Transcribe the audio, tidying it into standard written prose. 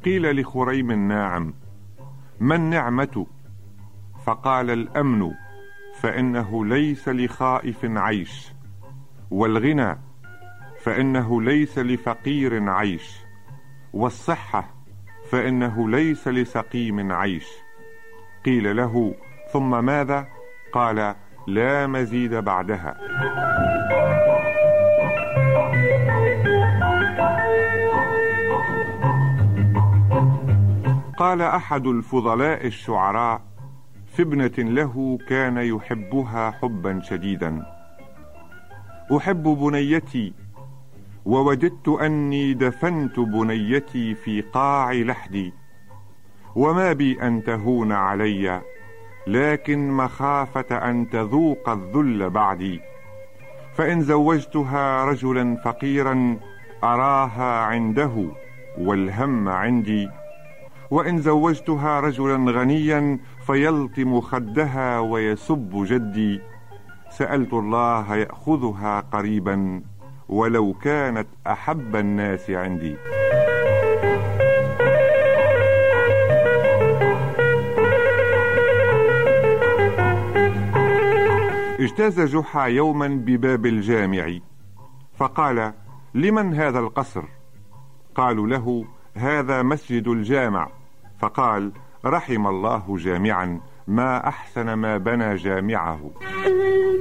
قيل لخريم الناعم: ما النعمة؟ فقال: الأمن، فإنه ليس لخائف عيش، والغنى، فإنه ليس لفقير عيش، والصحة، فإنه ليس لسقيم عيش. قيل له: ثم ماذا؟ قال: لا مزيد بعدها. قال أحد الفضلاء الشعراء في ابنة له كان يحبها حبا شديدا: أحب بنيتي، ووددت أني دفنت بنيتي في قاع لحدي، وما بي أن تهون علي، لكن مخافة أن تذوق الذل بعدي، فإن زوجتها رجلا فقيرا أراها عنده والهم عندي، وإن زوجتها رجلا غنيا فيلطم خدها ويسب جدي، سألت الله يأخذها قريبا ولو كانت أحب الناس عندي. اجتاز جحا يوما بباب الجامع فقال: لمن هذا القصر؟ قالوا له: هذا مسجد الجامع. فقال: رحم الله جامعا، ما أحسن ما بنى جامعه.